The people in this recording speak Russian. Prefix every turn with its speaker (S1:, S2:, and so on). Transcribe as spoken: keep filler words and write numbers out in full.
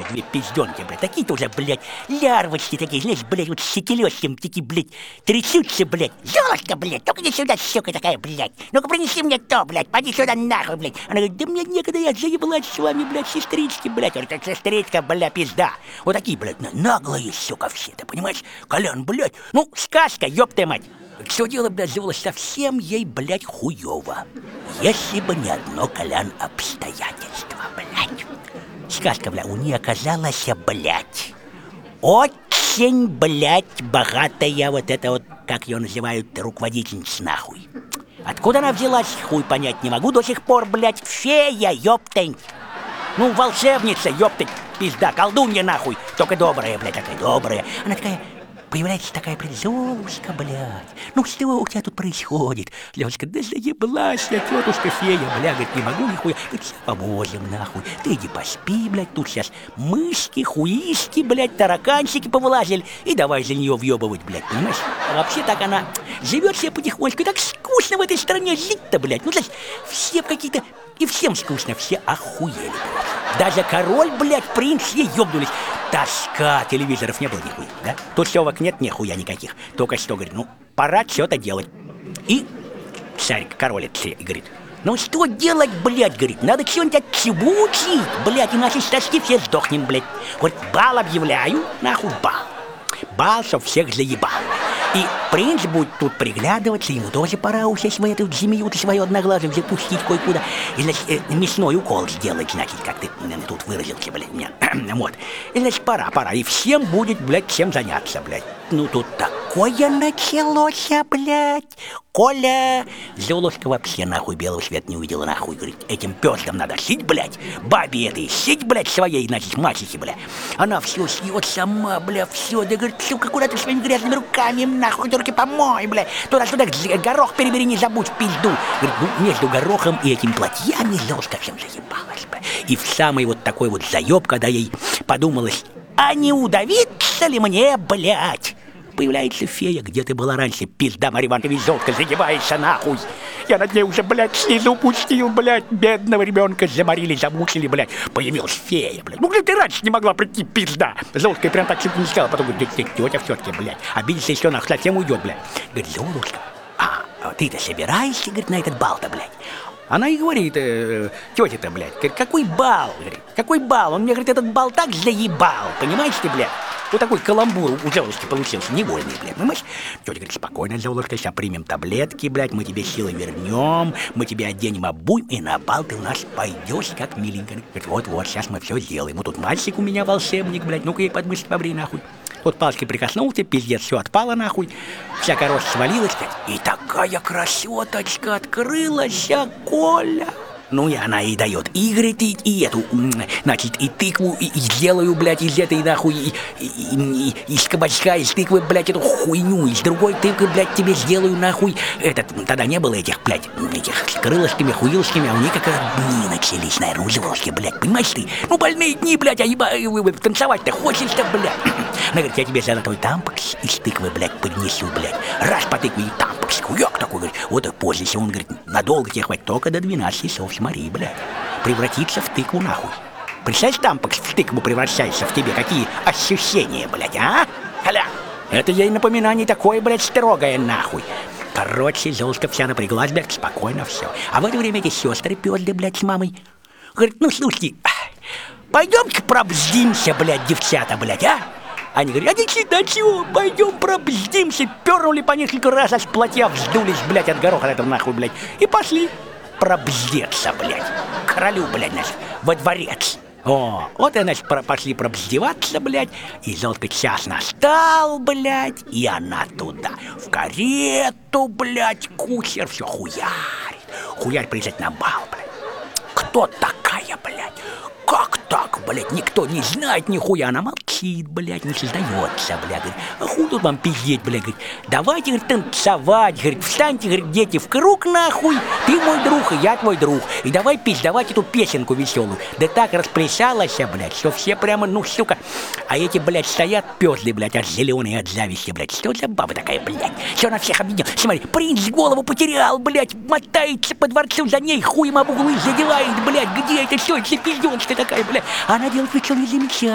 S1: две пизденки, блядь, такие-то уже, блядь, лярвочки такие, знаешь, блядь, вот с сетелёстем такие, блядь, трясутся, блядь. Золотко, блядь, ну-ка иди сюда, сука такая, блядь. Ну-ка принеси мне то, блядь, поди сюда нахуй, блядь. Она говорит, да мне некогда, я заеблась с вами, блядь, сестрички, блядь. Я говорю, так сестричка, блядь, пизда. Вот такие, блядь, наглые, сука, все, ты понимаешь? Колян, блядь, ну, сказка, ёб ты мать. Все дело, блядь, было совсем ей, блядь, хуёво. Если бы не одно, Колян, обстоятельство, блядь. Сказка, блядь, у нее оказалась, блядь, очень, блядь, богатая вот эта вот, как ее называют, руководительница, нахуй. Откуда она взялась, хуй понять не могу до сих пор, блядь, фея, ёптень. Ну, волшебница, ёптень, пизда, колдунья, нахуй, только добрая, блядь, такая добрая. Она такая... Появляется такая, блядь, Золушка, блядь. Ну что у тебя тут происходит? Лёшка, да заеблась я, тетушка фея, бля, говорит, не могу нихуя. Говорит, поможем, нахуй. Ты иди поспи, блядь, тут сейчас мышки, хуиски, блядь, тараканчики повылазили. И давай за нее въебывать, блядь, понимаешь? А вообще так она живет себе потихонечку. И так скучно в этой стране жить-то, блядь. Ну, знаешь, все какие-то... И всем скучно, все охуели, блядь. Даже король, блядь, принц, все ёбнулись. Тоска, телевизоров не было нихуя, да? Тусовок нет нихуя никаких. Только что, говорит, ну, пора что-то делать. И царь, король, и говорит, ну что делать, блядь, говорит, надо что-нибудь отчебучить, блядь, иначе с тоски все сдохнем, блядь. Вот бал объявляю, нахуй бал. Бал, чтоб всех заебал. И принц будет тут приглядываться, ему тоже пора уже свою эту змею-то свою одноглазую запустить кое-куда. И, значит, э, мясной укол сделать, значит, как ты э, тут выразился, блядь, меня. Вот. И, значит, пора, пора. И всем будет, блядь, чем заняться, блядь. Ну, тут такое началось, блядь. Коля, Золушка вообще, нахуй, белого света не увидела, нахуй. Говорит, этим пёздом надо сить, блядь. Бабе этой сить, блядь, своей, значит, мачехе, блядь. Она все съет сама, блядь, все. Да, говорит, сука, куда ты своими грязными руками, нахуй, только помой, блядь. Туда-сюда, горох перебери, не забудь, в пизду. Говорит, ну, между горохом и этим платьями Золушка всем заебалась, блядь. И в самый вот такой вот заеб, когда ей подумалось, а не удавиться ли мне, блядь? Появляется фея, где ты была раньше, пизда, Марья Ивановна, везётка, загибается нахуй. Я над ней уже, блядь, слезу пустил, блядь, бедного ребенка заморили, замучили, блядь. Появилась фея, блядь. Ну, где ты раньше не могла прийти, пизда? Золушка прям так чуть не сказала, потом говорит, тетя всё-таки, блядь, обидится, если она совсем уйдет, блядь. Говорит, Золушка, а ты-то собираешься, говорит, на этот бал-то, блядь? Она и говорит, э, тетя-то, блядь, говорит, какой бал, говорит, какой бал? Он мне, говорит, этот бал так заебал, понимаешь ты, блядь? Вот такой каламбур у Золушки получился, невольный, блядь, понимаешь? Тетя говорит, спокойно, Золушка, сейчас примем таблетки, блядь, мы тебе силы вернем, мы тебе оденем, обуем, и на бал ты у нас пойдешь, как миленькая. Говорит, вот-вот, сейчас мы все сделаем. Вот тут мальчик у меня волшебник, блядь, ну-ка ей подмышки побри, нахуй. Вот палочкой прикоснулся, пиздец, все отпало, нахуй, вся корова свалилась, блядь, и такая красоточка открылась, Коля. Ну, и она ей дает и, говорит, и, и эту, значит, и тыкву, и, и сделаю, блядь, из этой, нахуй, и, и, и, и, из кабачка, из тыквы, блядь, эту хуйню, из другой тыквы, блядь, тебе сделаю, нахуй, этот, тогда не было этих, блядь, этих с крылышками, хуилышками, а у них как раз дни начались, наверное, у Золушки, блядь, понимаешь ты? Ну, больные дни, блядь, а еба, танцевать-то хочешь-то, блядь. Она говорит, я тебе золотой тампекс из тыквы, блядь, поднесу, блядь, раз по тыкве и тампекс, хуёк такой, говорит, вот и пользуйся, он говорит, надолго тебе хватит, только до двенадцати часов. Смотри, блядь, превратиться в тыкву, нахуй. Представь, тампекс в тыкву превращается в тебе. Какие ощущения, блядь, а? Халя! Это ей напоминание такое, блядь, строгое, нахуй. Короче, Золушка вся напряглась, блядь, спокойно все. А в это время эти сестры пёзли, блядь, с мамой. Говорит, ну, слушайте, пойдём-ка пробздимся, блядь, девчата, блядь, а? Они говорят, а ничего, чего, пойдем пробздимся. Пернули по несколько раз, аж платья вздулись, блядь, от гороха этого, нахуй, блядь. И пошли пробздеться, блядь, королю, блядь, значит, во дворец. О, вот и, значит, про пошли пробздеваться, блядь, и Золушка час настал, блядь, и она туда, в карету, блядь, кучер, все хуярит, хуярит приезжать на бал, блядь. Кто такая, блядь? Как так, блядь, никто не знает нихуя, она молчит, блядь, не создается, блядь, говорит, а хуй тут вам пиздеть, блядь, говорит, давайте, говорит, танцевать, говорит, встаньте, говорит, дети, в круг, нахуй, ты мой друг, и я твой друг, и давай пить, давайте эту песенку веселую, да так расплясалась, блядь, что все прямо, ну, сука, а эти, блядь, стоят пёзли, блядь, аж зеленые от зависти, блядь, что за баба такая, блядь, все на всех объединил, смотри, принц голову потерял, блядь, мотается по дворцу за ней, хуем об углы задевает, блядь, где это все, это пиздёночка такая, блядь, она делает ничего не замечает.